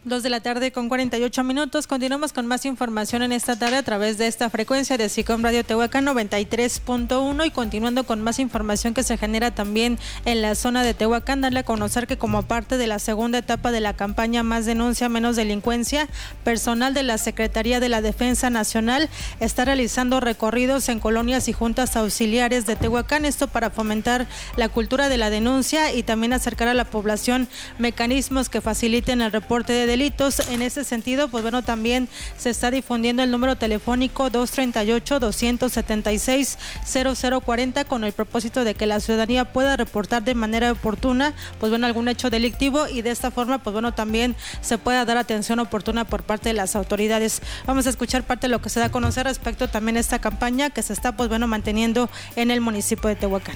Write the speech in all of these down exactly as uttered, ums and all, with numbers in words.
Dos de la tarde con cuarenta y ocho minutos. Continuamos con más información en esta tarde a través de esta frecuencia de SICOM Radio Tehuacán noventa y tres punto uno y continuando con más información que se genera también en la zona de Tehuacán. Darle a conocer que como parte de la segunda etapa de la campaña Más Denuncia, Menos Delincuencia, personal de la Secretaría de la Defensa Nacional está realizando recorridos en colonias y juntas auxiliares de Tehuacán, esto para fomentar la cultura de la denuncia y también acercar a la población mecanismos que faciliten el reporte de delitos. En ese sentido, pues bueno, también se está difundiendo el número telefónico dos treinta y ocho, doscientos setenta y seis, cero cero cuarenta con el propósito de que la ciudadanía pueda reportar de manera oportuna, pues bueno, algún hecho delictivo y de esta forma, pues bueno, también se pueda dar atención oportuna por parte de las autoridades. Vamos a escuchar parte de lo que se da a conocer respecto también a esta campaña que se está, pues bueno, manteniendo en el municipio de Tehuacán.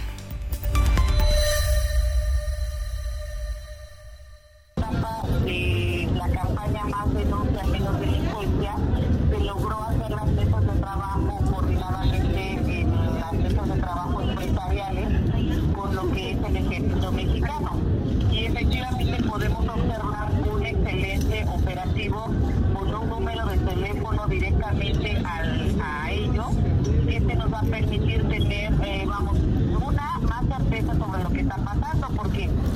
Más denuncia, menos delincuencia, se logró hacer las mesas de trabajo coordinadamente en las mesas de trabajo empresariales con lo que es el ejército mexicano. Y efectivamente podemos observar un excelente operativo con un número de teléfono directamente al, a ellos. Este nos va a permitir tener, eh, vamos, una más certeza sobre lo que está pasando, porque